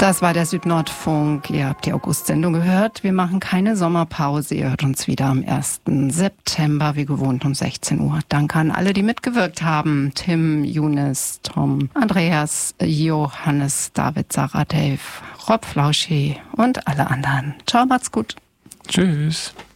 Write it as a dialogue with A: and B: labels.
A: Das war der Südnordfunk. Ihr habt die August-Sendung gehört. Wir machen keine Sommerpause. Ihr hört uns wieder am 1. September, wie gewohnt um 16 Uhr. Danke an alle, die mitgewirkt haben. Tim, Younes, Tom, Andreas, Johannes, David, Sarah, Dave, Rob Flauschi und alle anderen. Ciao, macht's gut.
B: Tschüss.